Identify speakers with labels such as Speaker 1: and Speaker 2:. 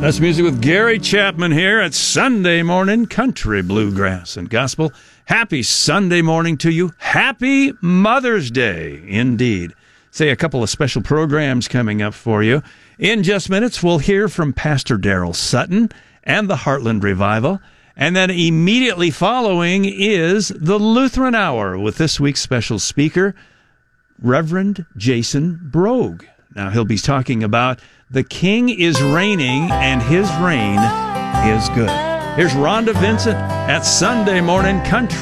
Speaker 1: That's music with Gary Chapman here at Sunday Morning Country, Bluegrass, and Gospel. Happy Sunday morning to you. Happy Mother's Day, indeed. Say a couple of special programs coming up for you. In just minutes, we'll hear from Pastor Daryl Sutton and the Heartland Revival. And then immediately following is the Lutheran Hour with this week's special speaker, Reverend Jason Brogue. Now, he'll be talking about the King is reigning and his reign is good. Here's Rhonda Vincent at Sunday Morning Country.